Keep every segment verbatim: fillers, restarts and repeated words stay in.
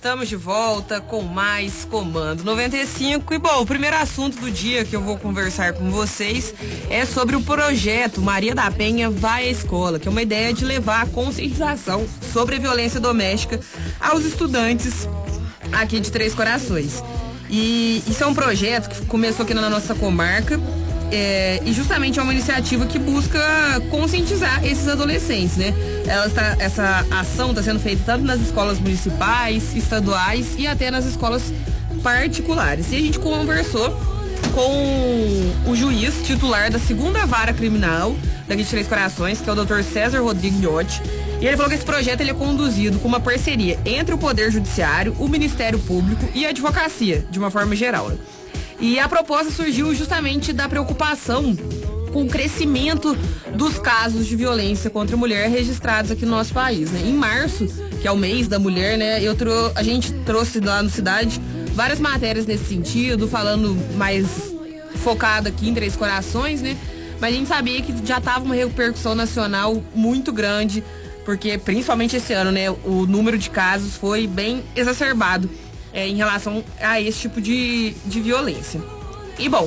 Estamos de volta com mais Comando noventa e cinco. E bom, o primeiro assunto do dia que eu vou conversar com vocês é sobre o projeto Maria da Penha Vai à Escola, que é uma ideia de levar a conscientização sobre a violência doméstica aos estudantes aqui de Três Corações. E isso é um projeto que começou aqui na nossa comarca. É, e justamente é uma iniciativa que busca conscientizar esses adolescentes, né? Ela tá, essa ação está sendo feita tanto nas escolas municipais, estaduais e até nas escolas particulares. E a gente conversou com o juiz titular da segunda vara criminal daqui de Três Corações, que é o doutor César Rodrigues Iotti. E ele falou que esse projeto ele é conduzido com uma parceria entre o Poder Judiciário, o Ministério Público e a advocacia, de uma forma geral, né? E a proposta surgiu justamente da preocupação com o crescimento dos casos de violência contra a mulher registrados aqui no nosso país, né? Em março, que é o mês da mulher, né? Eu trou- a gente trouxe lá no Cidade várias matérias nesse sentido, falando mais focado aqui em Três Corações, né? Mas a gente sabia que já estava uma repercussão nacional muito grande, porque principalmente esse ano, né? O número de casos foi bem exacerbado. É, em relação a esse tipo de, de violência. E bom,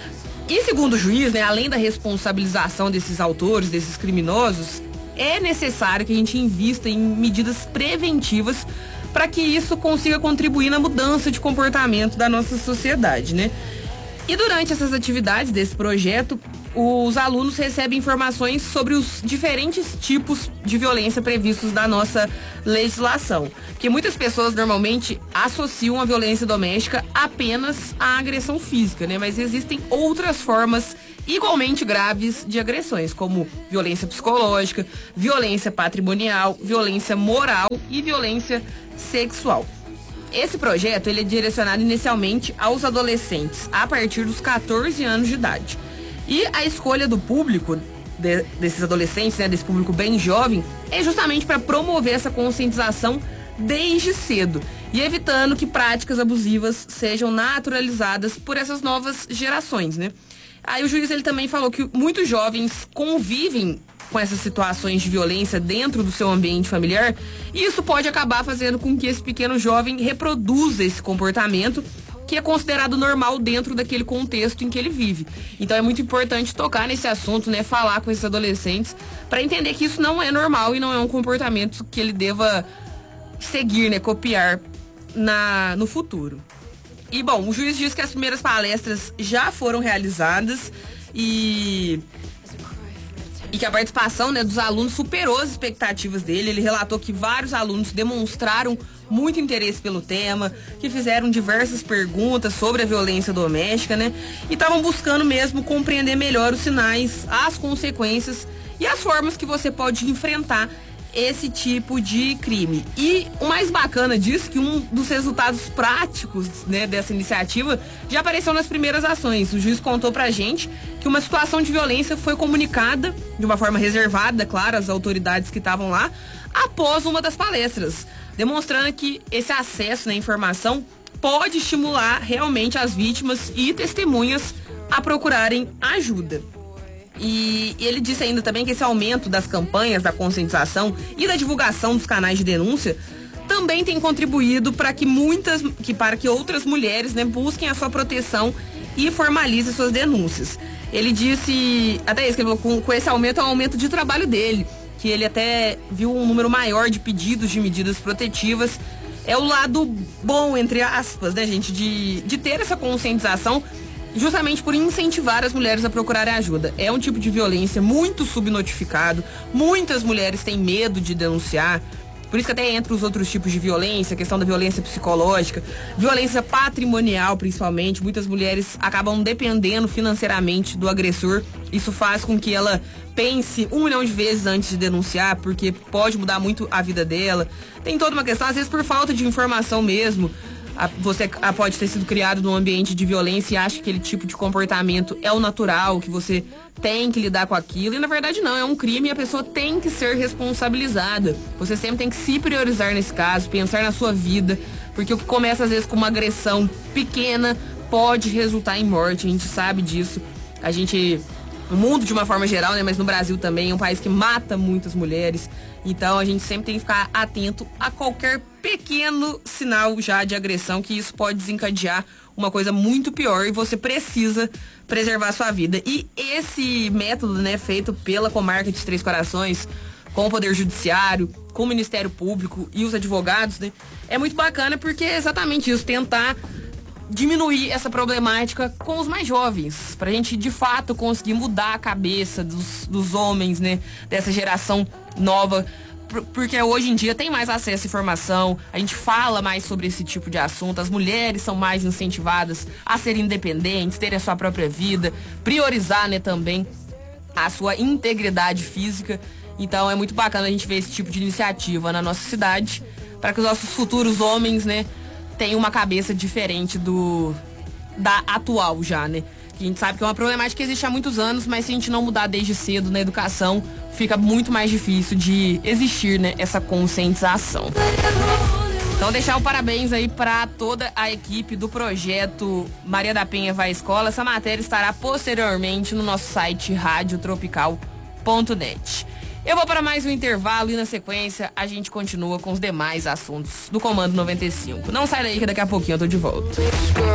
e segundo o juiz, né, além da responsabilização desses autores, desses criminosos, é necessário que a gente invista em medidas preventivas para que isso consiga contribuir na mudança de comportamento da nossa sociedade, né? E durante essas atividades desse projeto, os alunos recebem informações sobre os diferentes tipos de violência previstos na nossa legislação. Porque muitas pessoas normalmente associam a violência doméstica apenas à agressão física, né? Mas existem outras formas igualmente graves de agressões, como violência psicológica, violência patrimonial, violência moral e violência sexual. Esse projeto ele é direcionado inicialmente aos adolescentes a partir dos catorze anos de idade. E a escolha do público de, desses adolescentes, né, desse público bem jovem, é justamente para promover essa conscientização desde cedo e evitando que práticas abusivas sejam naturalizadas por essas novas gerações, né? Aí o juiz ele também falou que muitos jovens convivem com essas situações de violência dentro do seu ambiente familiar, e isso pode acabar fazendo com que esse pequeno jovem reproduza esse comportamento que é considerado normal dentro daquele contexto em que ele vive. Então é muito importante tocar nesse assunto, né, falar com esses adolescentes para entender que isso não é normal e não é um comportamento que ele deva seguir, né, copiar na, no futuro. E bom, o juiz diz que as primeiras palestras já foram realizadas e E que a participação, né, dos alunos superou as expectativas dele. Ele relatou que vários alunos demonstraram muito interesse pelo tema, que fizeram diversas perguntas sobre a violência doméstica, né? E estavam buscando mesmo compreender melhor os sinais, as consequências e as formas que você pode enfrentar esse tipo de crime. E o mais bacana disso, que um dos resultados práticos, né, dessa iniciativa já apareceu nas primeiras ações. O juiz contou pra gente que uma situação de violência foi comunicada de uma forma reservada, claro, às autoridades que estavam lá, após uma das palestras, demonstrando que esse acesso à informação pode estimular realmente as vítimas e testemunhas a procurarem ajuda. E ele disse ainda também que esse aumento das campanhas da conscientização e da divulgação dos canais de denúncia também tem contribuído para que muitas, que para que outras mulheres, né, busquem a sua proteção e formalizem suas denúncias. Ele disse, até isso, que ele falou, com, com esse aumento é um aumento de trabalho dele, que ele até viu um número maior de pedidos de medidas protetivas. É o lado bom, entre aspas, né, gente, de, de ter essa conscientização, justamente por incentivar as mulheres a procurarem ajuda. É um tipo de violência muito subnotificado, muitas mulheres têm medo de denunciar, por isso que até entra os outros tipos de violência, a questão da violência psicológica, violência patrimonial principalmente. Muitas mulheres acabam dependendo financeiramente do agressor, isso faz com que ela pense um milhão de vezes antes de denunciar, porque pode mudar muito a vida dela. Tem toda uma questão, às vezes por falta de informação mesmo. Você pode ter sido criado num ambiente de violência e acha que aquele tipo de comportamento é o natural, que você tem que lidar com aquilo, e na verdade não, é um crime e a pessoa tem que ser responsabilizada. Você sempre tem que se priorizar nesse caso, pensar na sua vida, porque o que começa às vezes com uma agressão pequena pode resultar em morte, a gente sabe disso. A gente o mundo de uma forma geral, né? Mas no Brasil também é um país que mata muitas mulheres. Então a gente sempre tem que ficar atento a qualquer pequeno sinal já de agressão, que isso pode desencadear uma coisa muito pior e você precisa preservar a sua vida. E esse método, né, feito pela comarca de Três Corações, com o Poder Judiciário, com o Ministério Público e os advogados, né, é muito bacana porque é exatamente isso, tentar diminuir essa problemática com os mais jovens, pra gente de fato conseguir mudar a cabeça dos, dos homens, né, dessa geração nova, porque hoje em dia tem mais acesso à informação, a gente fala mais sobre esse tipo de assunto, as mulheres são mais incentivadas a serem independentes, terem a sua própria vida, priorizar, né, também a sua integridade física. Então é muito bacana a gente ver esse tipo de iniciativa na nossa cidade, para que os nossos futuros homens, né, tem uma cabeça diferente do da atual já, né? Que a gente sabe que é uma problemática que existe há muitos anos, mas se a gente não mudar desde cedo na educação, fica muito mais difícil de existir, né, essa conscientização. Então deixar o parabéns aí para toda a equipe do projeto Maria da Penha Vai à Escola. Essa matéria estará posteriormente no nosso site rádio tropical ponto net. Eu vou para mais um intervalo e na sequência a gente continua com os demais assuntos do Comando noventa e cinco. Não sai daí que daqui a pouquinho eu tô de volta.